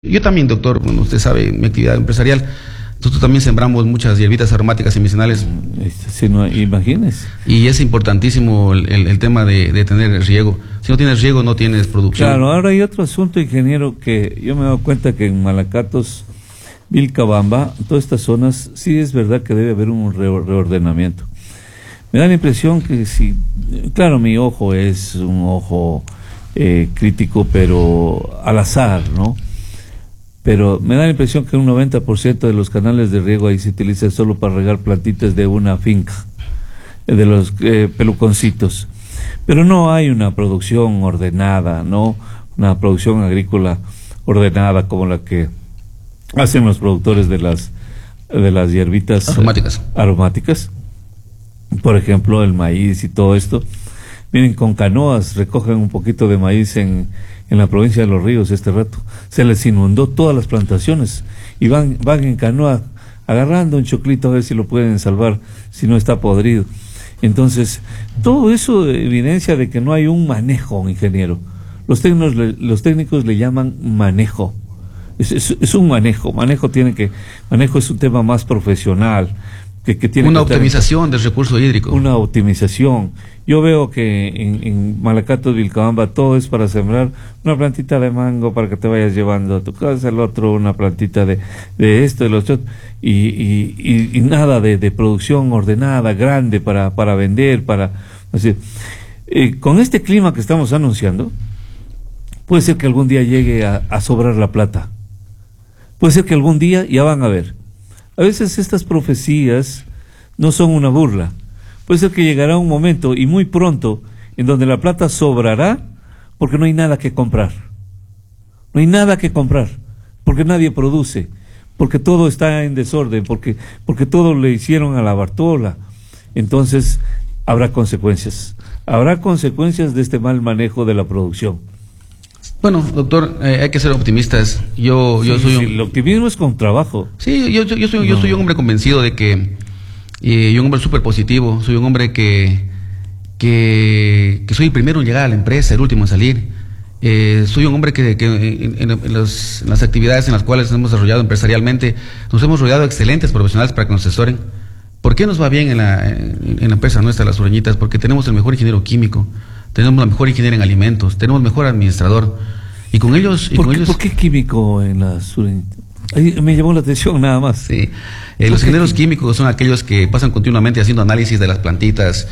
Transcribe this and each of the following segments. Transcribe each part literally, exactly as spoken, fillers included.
Yo también, doctor, bueno, usted sabe, mi actividad empresarial, nosotros también sembramos muchas hierbitas aromáticas y medicinales. Si no, imagínese. Y es importantísimo el, el, el tema de, de tener el riego. Si no tienes riego, no tienes producción. Claro, ahora hay otro asunto, ingeniero, que yo me he dado cuenta que en Malacatos, Vilcabamba, todas estas zonas, sí es verdad que debe haber un re reordenamiento. Me da la impresión que si, claro, mi ojo es un ojo eh, crítico, pero al azar, ¿no? Pero me da la impresión que un noventa por ciento de los canales de riego ahí se utiliza solo para regar plantitas de una finca, de los eh, peluconcitos. Pero no hay una producción ordenada, ¿no? Una producción agrícola ordenada como la que hacen los productores de las de las hierbitas aromáticas. Eh, aromáticas. Por ejemplo, el maíz y todo esto. Miren, con canoas recogen un poquito de maíz en, en la provincia de Los Ríos este rato. Se les inundó todas las plantaciones y van, van en canoa agarrando un choclito a ver si lo pueden salvar, si no está podrido. Entonces, todo eso evidencia de que no hay un manejo, ingeniero. Los técnicos, los técnicos le llaman manejo. Es, es, es un manejo. Manejo tiene que, manejo es un tema más profesional. Que, que tiene una que optimización del recurso hídrico. Una optimización. Yo veo que en, en Malacatos, Vilcabamba, todo es para sembrar una plantita de mango para que te vayas llevando a tu casa, el otro una plantita de, de esto, de los otros, y, y, y, y nada de, de producción ordenada, grande para, para vender, para... Así, eh, con este clima que estamos anunciando, puede ser que algún día llegue a, a sobrar la plata. Puede ser que algún día, ya van a ver. A veces estas profecías no son una burla. Puede ser que llegará un momento, y muy pronto, en donde la plata sobrará porque no hay nada que comprar. No hay nada que comprar, porque nadie produce, porque todo está en desorden, porque, porque todo le hicieron a la Bartola. Entonces, habrá consecuencias. Habrá consecuencias de este mal manejo de la producción. Bueno, doctor, eh, hay que ser optimistas. Yo, sí, yo soy sí, un... el optimismo es con trabajo. Sí, yo, yo, yo, soy, no. yo soy un hombre convencido de que, y un hombre súper positivo, soy un hombre que, que, que soy el primero en llegar a la empresa, el último en salir. Eh, soy un hombre que, que en, en, en, los, en las actividades en las cuales nos hemos desarrollado empresarialmente, nos hemos rodeado de excelentes profesionales para que nos asesoren. ¿Por qué nos va bien en la, en, en la empresa nuestra, Las Sureñitas? Porque tenemos el mejor ingeniero químico, tenemos la mejor ingeniera en alimentos, tenemos el mejor administrador. Y con ellos... Y ¿Por, con qué, ellos... ¿Por qué químico en la Sureñitas? Me llamó la atención nada más. Sí. Eh, los ingenieros químicos son aquellos que pasan continuamente haciendo análisis de las plantitas,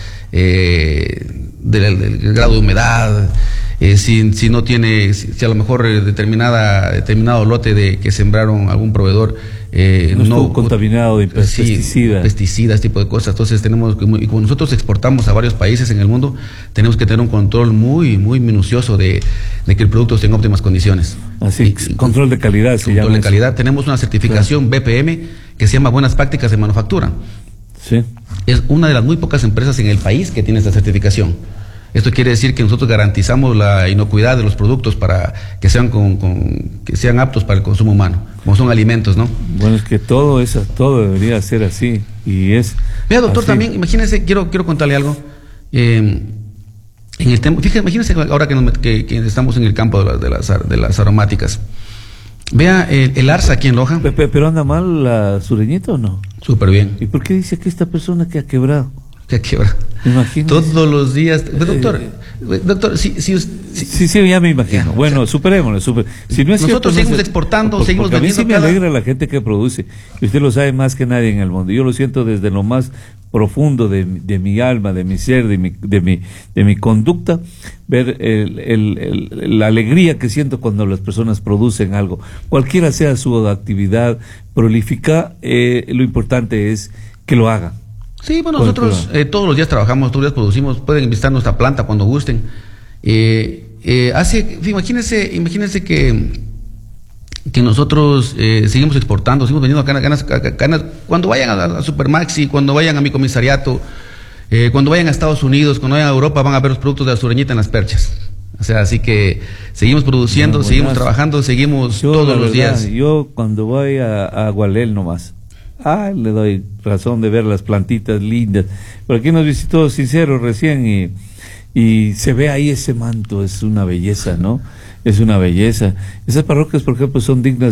eh, del, del grado de humedad, eh, si, si no tiene, si, si a lo mejor eh, determinada, determinado lote de que sembraron algún proveedor eh, no, no contaminado de sí, pesticidas. Pesticidas, tipo de cosas. Entonces tenemos, y como nosotros exportamos a varios países en el mundo, tenemos que tener un control muy, muy minucioso de, de que el producto esté en óptimas condiciones. Así, y, control de calidad se llama. Control de calidad. Tenemos una certificación claro. B P M que se llama Buenas Prácticas de Manufactura. Sí. Es una de las muy pocas empresas en el país que tiene esta certificación. Esto quiere decir que nosotros garantizamos la inocuidad de los productos para que sean con, con que sean aptos para el consumo humano, como son alimentos, ¿no? Bueno, es que todo eso, todo debería ser así y es. Vea, doctor, así. También imagínese, quiero quiero contarle algo. Eh, en el tema, fíjese, imagínese ahora que, nos, que, que estamos en el campo de, la, de las de las aromáticas. Vea el, el arza aquí en Loja. Pepe, ¿pero anda mal la Sureñita o no? Súper bien. ¿Y por qué dice que esta persona que ha quebrado? Que ha quebrado. Imagínese. Todos los días. Doctor, eh, doctor, si, si, si, sí, sí, ya me imagino. Ya, bueno, o sea, superémoslo. Super, si no es nosotros cierto, seguimos no se, exportando, por, seguimos vendiendo. A mí sí cada... me alegra la gente que produce. Y usted lo sabe más que nadie en el mundo. Yo lo siento desde lo más profundo de, de mi alma, de mi ser, de mi, de mi, de mi conducta, ver el, el, el, la alegría que siento cuando las personas producen algo. Cualquiera sea su actividad prolífica, eh, lo importante es que lo hagan. Sí, bueno, nosotros eh, todos los días trabajamos, todos los días producimos, pueden visitar nuestra planta cuando gusten. Eh, eh, hace, imagínense, imagínense que, que nosotros eh, seguimos exportando, seguimos vendiendo canas, canas, canas, cuando vayan a la Supermaxi, cuando vayan a mi comisariato, eh, cuando vayan a Estados Unidos, cuando vayan a Europa, van a ver los productos de la Sureñita en las perchas. O sea, así que seguimos produciendo, no, seguimos trabajando, seguimos yo, todos los verdad, días. Yo cuando voy a, a Gualel nomás, ah, le doy razón de ver las plantitas lindas. Por aquí nos visitó Sincero recién y, y se ve ahí ese manto, es una belleza, ¿no? es una belleza. Esas parroquias, por ejemplo, son dignas